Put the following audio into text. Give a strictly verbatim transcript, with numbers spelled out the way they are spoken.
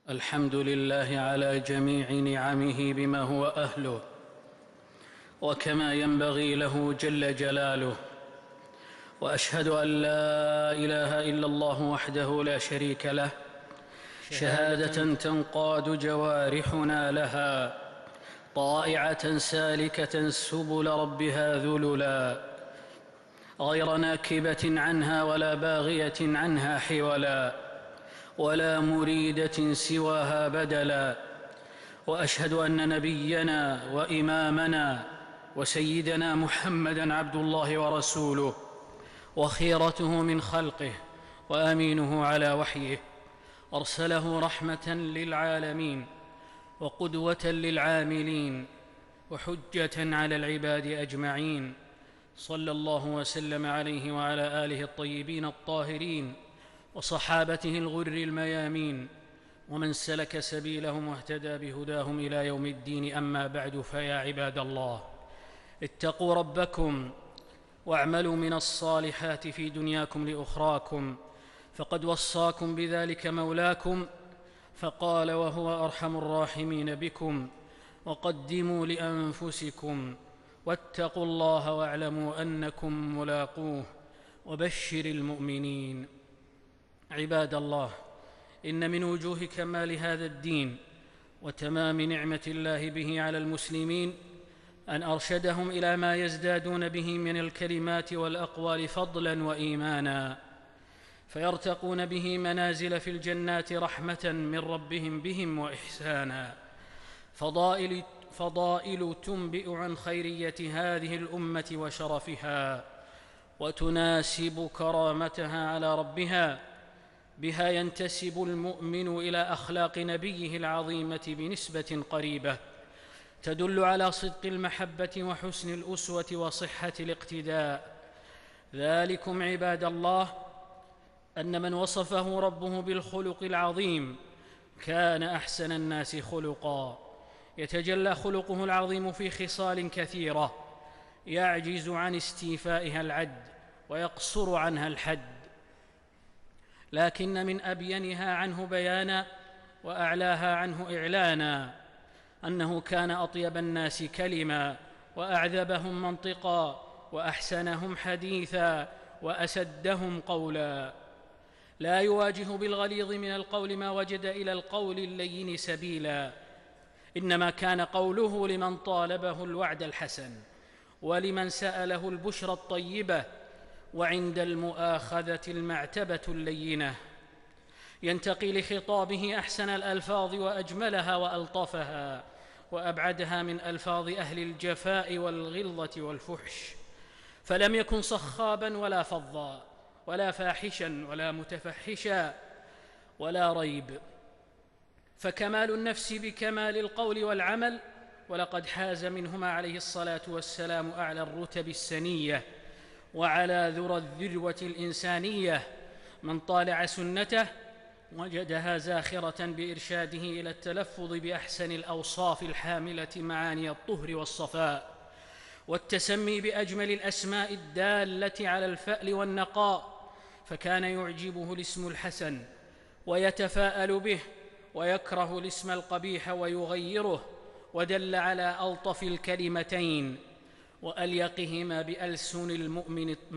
الحمد لله على جميع نعمه بما هو أهله وكما ينبغي له جل جلاله، وأشهد أن لا إله إلا الله وحده لا شريك له شهادة تنقاد جوارحنا لها، طائعة سالكة سبل ربها ذللا، غير ناكبة عنها ولا باغية عنها حولا، ولا مريدة سواها بدلا. وأشهد أن نبينا وإمامنا وسيدنا محمدًا عبد الله ورسوله، وخيرته من خلقه، وأمينه على وحيه، أرسله رحمة للعالمين وقدوة للعاملين وحجة على العباد أجمعين، صلى الله وسلم عليه وعلى آله الطيبين الطاهرين وصحابته الغر الميامين، ومن سلك سبيلهم واهتدى بهداهم إلى يوم الدين. أما بعد، فيا عباد الله، اتقوا ربكم واعملوا من الصالحات في دنياكم لأخراكم، فقد وصاكم بذلك مولاكم، فقال وهو أرحم الراحمين بكم: وقدموا لأنفسكم واتقوا الله واعلموا أنكم ملاقوه وبشر المؤمنين. عباد الله، إن من وجوه كمال هذا الدين وتمام نعمة الله به على المسلمين أن أرشدهم إلى ما يزدادون به من الكلمات والأقوال فضلاً وإيماناً، فيرتقون به منازل في الجنات رحمة من ربهم بهم وإحسانا. فضائل, فضائل تنبئ عن خيرية هذه الأمة وشرفها، وتناسب كرامتها على ربها. بها ينتسب المؤمن إلى أخلاق نبيه العظيمة بنسبة قريبة، تدل على صدق المحبة وحسن الأسوة وصحة الاقتداء. ذلكم عباد الله أن من وصفه ربه بالخلق العظيم كان أحسن الناس خلقا، يتجلى خلقه العظيم في خصال كثيرة يعجز عن استيفائها العد ويقصر عنها الحد، لكن من أبينها عنه بيانا وأعلاها عنه إعلانا أنه كان أطيب الناس كلما، وأعذبهم منطقا، وأحسنهم حديثا، وأسدهم قولا. لا يواجه بالغليظ من القول ما وجد إلى القول اللين سبيلا، إنما كان قوله لمن طالبه الوعد الحسن، ولمن سأله البشرى الطيبة، وعند المؤاخذة المعتبة اللينة. ينتقي لخطابه أحسن الألفاظ وأجملها وألطفها وأبعدها من ألفاظ أهل الجفاء والغلظة والفحش، فلم يكن صخابا ولا فظا ولا فاحشا ولا متفحشا ولا ريب، فكمال النفس بكمال القول والعمل، ولقد حاز منهما عليه الصلاة والسلام أعلى الرتب السنية وعلى ذرى الذروة الإنسانية. من طالع سنته وجدها زاخرة بإرشاده إلى التلفظ بأحسن الأوصاف الحاملة معاني الطهر والصفاء، والتسمي بأجمل الأسماء الدالة على الفأل والنقاء، فكان يعجبه الاسم الحسن ويتفاءل به، ويكره الاسم القبيح ويغيره، ودل على ألطف الكلمتين وأليقهما بألسن المؤمن